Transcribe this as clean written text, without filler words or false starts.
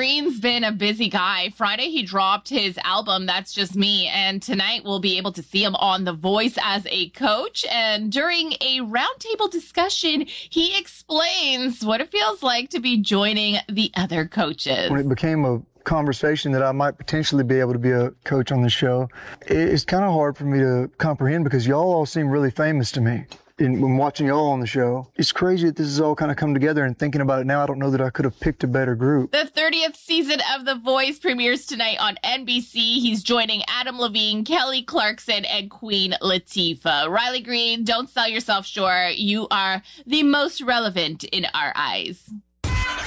Green's been a busy guy. Friday, he dropped his album, That's Just Me. And tonight, we'll be able to see him on The Voice as a coach. And during a roundtable discussion, he explains what it feels like to be joining the other coaches. When it became a conversation that I might potentially be able to be a coach on the show, it's kind of hard for me to comprehend because y'all all seem really famous to me. When watching y'all on the show, it's crazy that this has all kind of come together, and thinking about it now, I don't know that I could have picked a better group. The 30th season of The Voice premieres tonight on NBC. He's joining Adam Levine, Kelly Clarkson, and Queen Latifah. Riley Green, don't sell yourself short. You are the most relevant in our eyes.